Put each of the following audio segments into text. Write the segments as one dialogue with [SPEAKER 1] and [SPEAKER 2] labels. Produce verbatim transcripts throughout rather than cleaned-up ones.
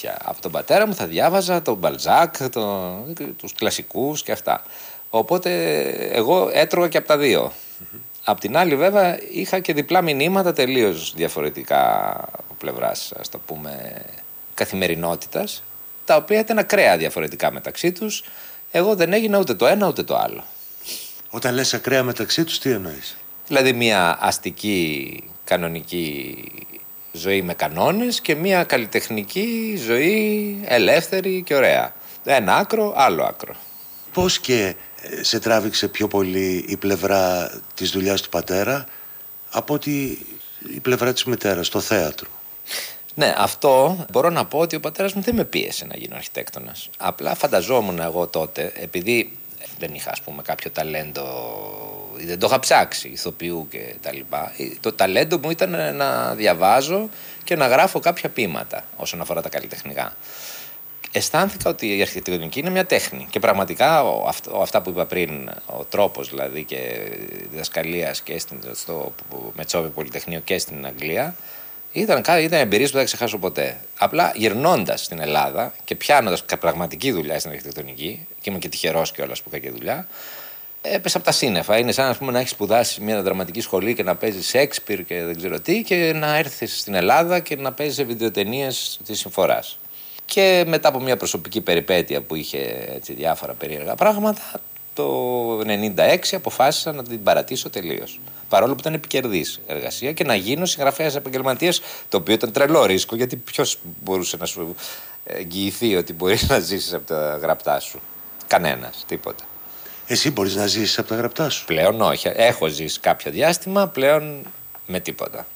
[SPEAKER 1] τέτοια. Από τον πατέρα μου θα διάβαζα τον Μπαλζάκ, το, τους κλασικούς και αυτά. Οπότε εγώ έτρωγα και από τα δύο. Mm-hmm. Απ' την άλλη βέβαια είχα και διπλά μηνύματα τελείως διαφορετικά από πλευράς, ας το πούμε, καθημερινότητας, τα οποία ήταν ακραία διαφορετικά μεταξύ τους. Εγώ δεν έγινα ούτε το ένα ούτε το άλλο.
[SPEAKER 2] Όταν λες ακραία μεταξύ τους, τι εννοείς?
[SPEAKER 1] Δηλαδή μια αστική κανονική ζωή με κανόνες και μια καλλιτεχνική ζωή ελεύθερη και ωραία. Ένα άκρο, άλλο άκρο.
[SPEAKER 2] Πώς και σε τράβηξε πιο πολύ η πλευρά της δουλειάς του πατέρα από ότι η πλευρά της μητέρας, το θέατρο?
[SPEAKER 1] Ναι, αυτό μπορώ να πω ότι ο πατέρας μου δεν με πίεσε να γίνω αρχιτέκτονας. Απλά φανταζόμουν εγώ τότε, επειδή δεν είχα, ας πούμε, κάποιο ταλέντο, δεν το είχα ψάξει, ηθοποιού και τα λοιπά. Το ταλέντο μου ήταν να διαβάζω και να γράφω κάποια ποίηματα όσον αφορά τα καλλιτεχνικά. Αισθάνθηκα ότι η αρχιτεκτονική είναι μια τέχνη και πραγματικά ο, αυτό, αυτά που είπα πριν, ο τρόπος δηλαδή και διδασκαλίας και στην, στο Μετσόβιο Πολυτεχνείο και στην Αγγλία, ήταν, ήταν εμπειρίες που δεν θα ξεχάσω ποτέ. Απλά γυρνώντας στην Ελλάδα και πιάνοντας πραγματική δουλειά στην αρχιτεκτονική, και είμαι και τυχερός κιόλας που είχα και δουλειά, έπεσα από τα σύννεφα. Είναι σαν, ας πούμε, να έχεις σπουδάσει μια δραματική σχολή και να παίζεις Σέξπιρ και δεν ξέρω τι, και να έρθεις στην Ελλάδα και να παίζεις βιντεοτενίες της Συμφοράς. Και μετά από μια προσωπική περιπέτεια που είχε έτσι, διάφορα περίεργα πράγματα, το ενενήντα έξι αποφάσισα να την παρατήσω τελείως. Παρόλο που ήταν επικερδής εργασία και να γίνω συγγραφέας επαγγελματίας, το οποίο ήταν τρελό ρίσκο, γιατί ποιος μπορούσε να σου εγγυηθεί ότι μπορείς να ζήσεις από τα γραπτά σου? Κανένας, τίποτα.
[SPEAKER 2] Εσύ μπορείς να ζήσεις από τα γραπτά σου?
[SPEAKER 1] Πλέον όχι. Έχω ζήσει κάποιο διάστημα, πλέον με τίποτα.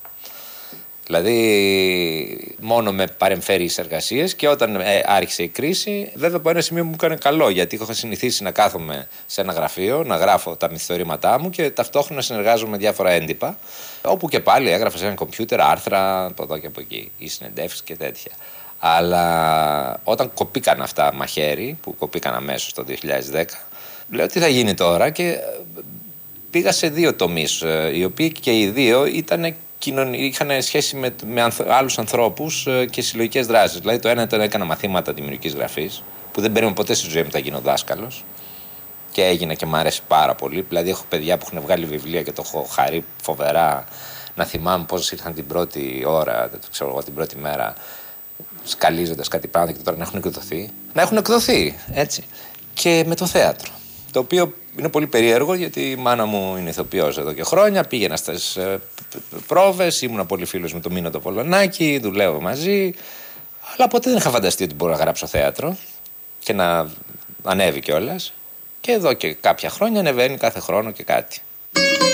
[SPEAKER 1] Δηλαδή μόνο με παρεμφερείς εργασίες, και όταν ε, άρχισε η κρίση, βέβαια από ένα σημείο μου έκανε καλό, γιατί είχα συνηθίσει να κάθομαι σε ένα γραφείο, να γράφω τα μυθιστορήματά μου και ταυτόχρονα να συνεργάζομαι με διάφορα έντυπα, όπου και πάλι έγραφα σε ένα κομπιούτερ άρθρα από εδώ και από εκεί, ή συνεντεύξεις και τέτοια. Αλλά όταν κοπήκαν αυτά μαχαίρι, που κοπήκαν αμέσως το δύο χιλιάδες δέκα, λέω τι θα γίνει τώρα, και πήγα σε δύο τομείς, οι οποίοι και οι δύο ήταν είχαν σχέση με, με ανθ, άλλους ανθρώπους και συλλογικές δράσεις. Δηλαδή, το ένα ήταν έκανα μαθήματα δημιουργικής γραφής, που δεν περίμενα ποτέ στη ζωή μου θα γίνω δάσκαλος. Και έγινε και μου άρεσε πάρα πολύ. Δηλαδή, έχω παιδιά που έχουν βγάλει βιβλία και το έχω χαρεί φοβερά να θυμάμαι πώς ήρθαν την πρώτη ώρα, ξέρω εγώ, την πρώτη μέρα, σκαλίζοντας κάτι πράγματα και τώρα να έχουν εκδοθεί. Να έχουν εκδοθεί, έτσι. Και με το θέατρο. Το οποίο είναι πολύ περίεργο, γιατί η μάνα μου είναι ηθοποιός εδώ και χρόνια. Πήγαινα στις πρόβες, ήμουν πολύ φίλος με τον Μίνο το Πολωνάκη, δουλεύω μαζί. Αλλά ποτέ δεν είχα φανταστεί ότι μπορώ να γράψω θέατρο και να ανέβει κιόλας. Και εδώ και κάποια χρόνια ανεβαίνει κάθε χρόνο και κάτι.